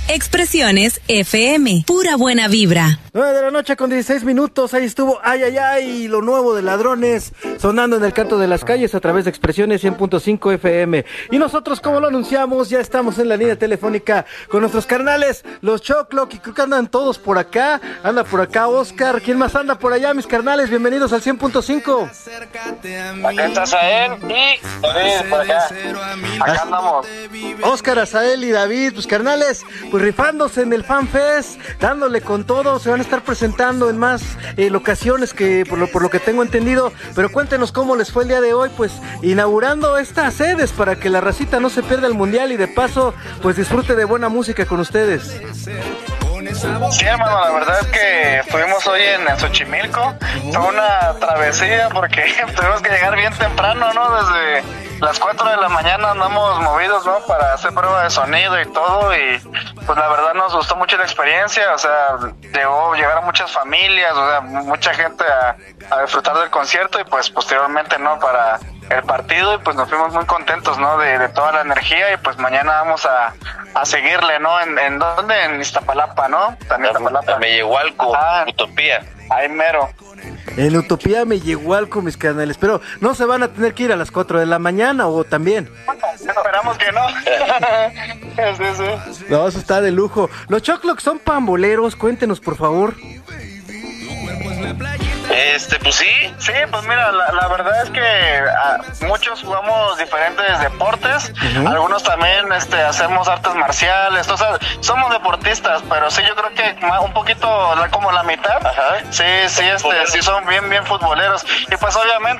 Expresiones FM, pura buena vibra. 9:16 ahí estuvo Ay, ay, ay, lo nuevo de Ladrones, sonando en el canto de las calles a través de Expresiones 100.5 FM. Y nosotros, como lo anunciamos, ya estamos en la línea telefónica con nuestros carnales, los Choclo, que creo que andan todos por acá. Anda por acá Oscar, ¿quién más anda por allá, mis carnales? Bienvenidos al 100.5. Acá está Azael y David por acá. Acá andamos. Oscar, Azael y David, pues carnales, pues rifándose en el Fan Fest, dándole con todo, se van a estar presentando en más locaciones que por lo que tengo entendido, pero cuéntenos cómo les fue el día de hoy, pues inaugurando estas sedes para que la racita no se pierda el mundial y de paso pues disfrute de buena música con ustedes. Sí, hermano, la verdad es que estuvimos hoy en Xochimilco. Fue una travesía porque tuvimos que llegar bien temprano, ¿no? Desde las 4 de la mañana andamos movidos, ¿no? Para hacer prueba de sonido y todo, y pues la verdad nos gustó mucho la experiencia. O sea, llegaron muchas familias, o sea, mucha gente a disfrutar del concierto y pues posteriormente, ¿no? Para el partido, y pues nos fuimos muy contentos, ¿no? De toda la energía, y pues mañana vamos a seguirle, ¿no? ¿En dónde? En Iztapalapa, ¿no? También Iztapalapa. En Mellehualco, Utopía. Ahí mero. En Utopía Mellehualco, mis canales, pero no se van a tener que ir a las 4 de la mañana o también. Esperamos que no. Sí. No, eso está de lujo. Los Choclocs son pamboleros, cuéntenos por favor. Pues sí. Sí, pues mira, la verdad es que muchos jugamos diferentes deportes, algunos también hacemos artes marciales, o sea, somos deportistas, pero sí, yo creo que un poquito como la mitad. Ajá. Sí, sí son bien futboleros, y pues obviamente